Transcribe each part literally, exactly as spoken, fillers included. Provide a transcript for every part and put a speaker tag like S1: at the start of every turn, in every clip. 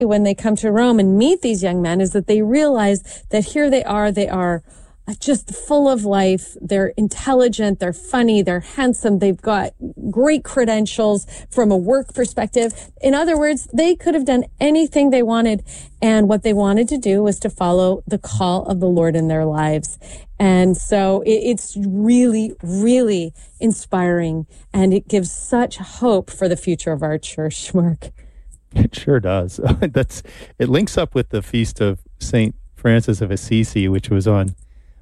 S1: when they come to Rome and meet these young men is that they realize that here they are, they are just full of life. They're intelligent, they're funny, they're handsome, they've got great credentials from a work perspective. In other words, they could have done anything they wanted. And what they wanted to do was to follow the call of the Lord in their lives. And so it, it's really, really inspiring. And it gives such hope for the future of our church, Mark.
S2: It sure does. That's, it links up with the feast of Saint Francis of Assisi, which was on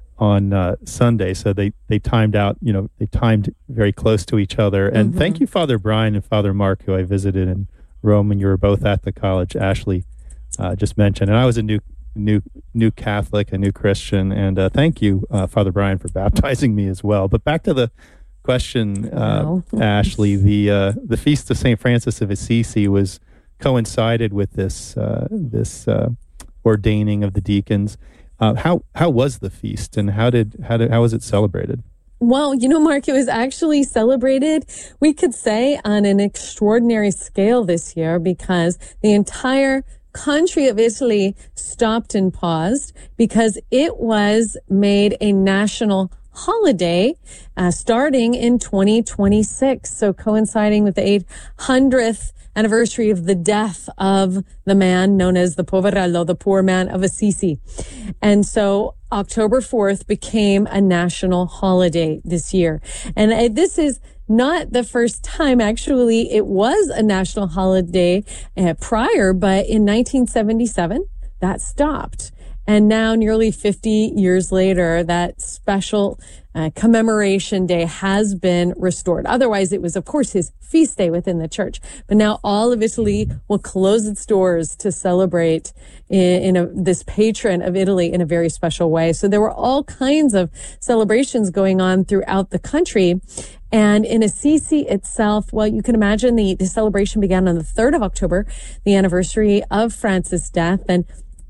S2: on uh, Sunday. So they, they timed out, you know, they timed very close to each other. And mm-hmm. Thank you, Father Brian and Father Mark, who I visited in Rome, and you were both at the college, Ashley uh, just mentioned. And I was a new new new Catholic, a new Christian. And uh, thank you, uh, Father Brian, for baptizing me as well. But back to the question, uh, wow. Ashley, the uh, the Feast of Saint Francis of Assisi was coincided with this uh, this uh, ordaining of the deacons. Uh, how how was the feast, and how did how did how was it celebrated?
S1: Well, you know, Mark, it was actually celebrated, we could say, on an extraordinary scale this year, because the entire country of Italy stopped and paused because it was made a national holiday uh, starting in twenty twenty-six. So coinciding with the eight hundredth anniversary of the death of the man known as the Poverello, the poor man of Assisi. And so October fourth became a national holiday this year. And uh, this is not the first time. Actually, it was a national holiday uh, prior, but in nineteen seventy-seven, that stopped. And now, nearly fifty years later, that special uh, commemoration day has been restored. Otherwise, it was, of course, his feast day within the church. But now all of Italy will close its doors to celebrate in, in a, this patron of Italy in a very special way. So there were all kinds of celebrations going on throughout the country. And in Assisi itself, well, you can imagine the, the celebration began on the third of October, the anniversary of Francis' death. And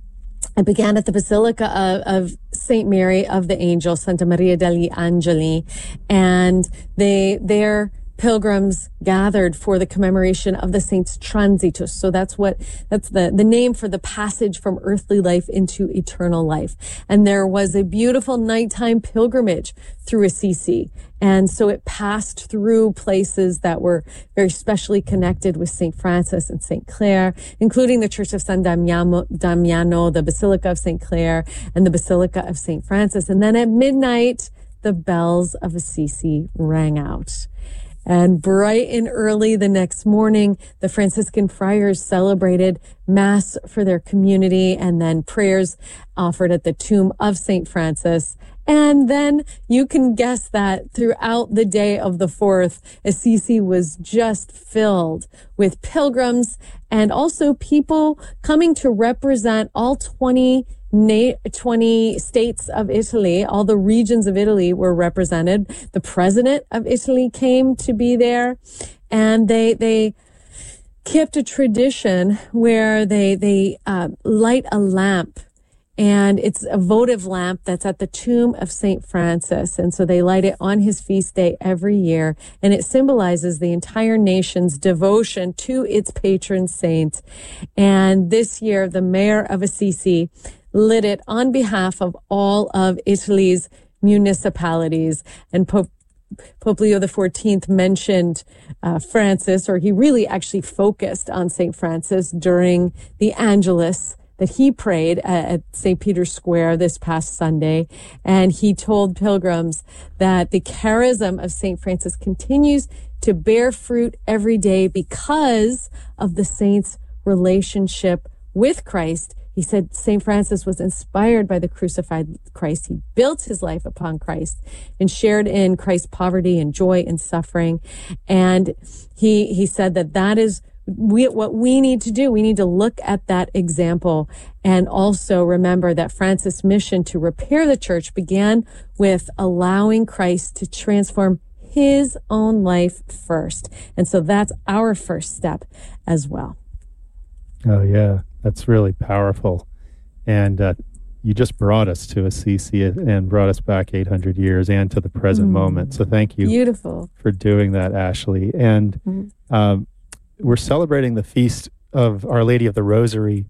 S1: it began at the Basilica of, of Saint Mary of the Angel, Santa Maria degli Angeli, and they their pilgrims gathered for the commemoration of the saints' transitus. So that's what that's the the name for the passage from earthly life into eternal life. And there was a beautiful nighttime pilgrimage through Assisi. And so it passed through places that were very specially connected with Saint Francis and Saint Clare, including the Church of San Damiano, Damiano, the Basilica of Saint Clare, and the Basilica of Saint Francis. And then at midnight, the bells of Assisi rang out. And bright and early the next morning, the Franciscan friars celebrated Mass for their community and then prayers offered at the tomb of Saint Francis. And then you can guess that throughout the day of the fourth, Assisi was just filled with pilgrims and also people coming to represent all twenty twenty states of Italy. All the regions of Italy were represented. The president of Italy came to be there, and they they kept a tradition where they they uh, light a lamp. And it's a votive lamp that's at the tomb of Saint Francis. And so they light it on his feast day every year. And it symbolizes the entire nation's devotion to its patron saint. And this year, the mayor of Assisi lit it on behalf of all of Italy's municipalities. And Pope Pope Leo the fourteenth mentioned uh, Francis, or he really actually focused on Saint Francis during the Angelus that he prayed at Saint Peter's Square this past Sunday. And he told pilgrims that the charism of Saint Francis continues to bear fruit every day because of the saint's relationship with Christ. He said Saint Francis was inspired by the crucified Christ. He built his life upon Christ and shared in Christ's poverty and joy and suffering. And he, he said that that is We, what we need to do. We need to look at that example and also remember that Francis' mission to repair the church began with allowing Christ to transform his own life first. And so that's our first step as well.
S2: Oh, yeah, that's really powerful. And uh, you just brought us to Assisi and brought us back eight hundred years and to the present mm. moment. So thank you
S1: Beautiful.
S2: for doing that, Ashley. And mm. um, we're celebrating the feast of Our Lady of the Rosary